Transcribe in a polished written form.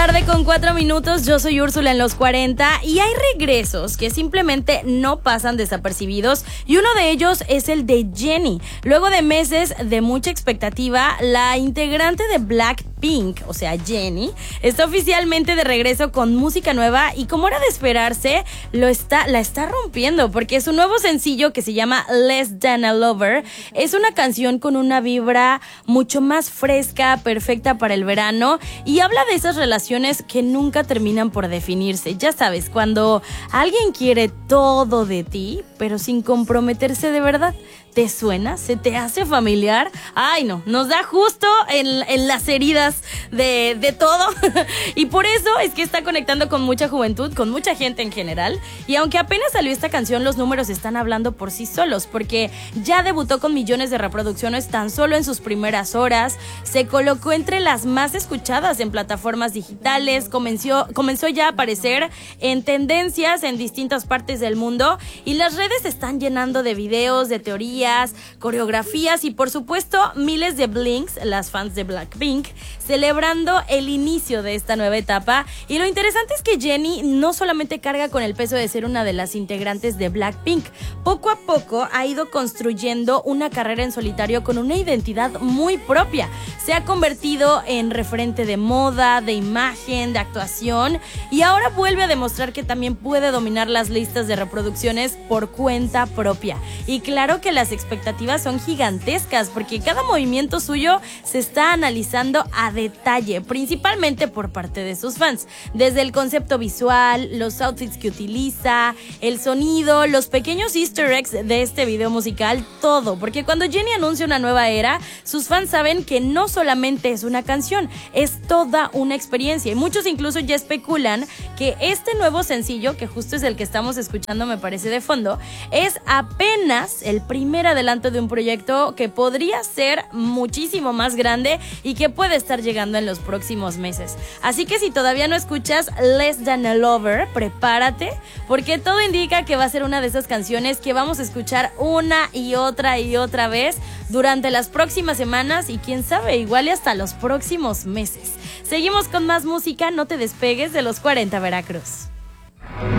4:04. Yo soy Úrsula en los 40 y hay regresos que simplemente no pasan desapercibidos y uno de ellos es el de Jennie. Luego de meses de mucha expectativa, la integrante de Blackpink, o sea Jennie, está oficialmente de regreso con música nueva y como era de esperarse, la está rompiendo porque su nuevo sencillo que se llama Less Than a Lover es una canción con una vibra mucho más fresca, perfecta para el verano y habla de esas relaciones que nunca terminan por definirse. Ya sabes, cuando alguien quiere todo de ti, pero sin comprometerse de verdad. ¿Te suena? ¿Se te hace familiar? Ay, no, nos da justo en las heridas de todo. Y por eso es que está conectando con mucha juventud, con mucha gente en general. Y aunque apenas salió esta canción, los números están hablando por sí solos, porque ya debutó con millones de reproducciones tan solo en sus primeras horas. Se colocó entre las más escuchadas en plataformas digitales, comenzó ya a aparecer en tendencias en distintas partes del mundo y las redes se están llenando de videos, de teorías, coreografías y por supuesto miles de blinks, las fans de Blackpink, celebrando el inicio de esta nueva etapa. Y lo interesante es que Jennie no solamente carga con el peso de ser una de las integrantes de Blackpink, poco a poco ha ido construyendo una carrera en solitario con una identidad muy propia. Se ha convertido en referente de moda, de imagen, de actuación y ahora vuelve a demostrar que también puede dominar las listas de reproducciones por cuenta propia. Y claro que las expectativas son gigantescas porque cada movimiento suyo se está analizando a detalle, principalmente por parte de sus fans. Desde el concepto visual, los outfits que utiliza, el sonido, los pequeños easter eggs de este video musical, todo. Porque cuando Jennie anuncia una nueva era, sus fans saben que no solamente es una canción, es toda una experiencia. Y muchos incluso ya especulan que este nuevo sencillo, que justo es el que estamos escuchando, me parece de fondo, es apenas el primer adelanto de un proyecto que podría ser muchísimo más grande y que puede estar llegando en los próximos meses. Así que si todavía no escuchas Less Than a Lover, prepárate porque todo indica que va a ser una de esas canciones que vamos a escuchar una y otra vez durante las próximas semanas y quién sabe, igual y hasta los próximos meses. Seguimos con más música, no te despegues de los 40 Veracruz.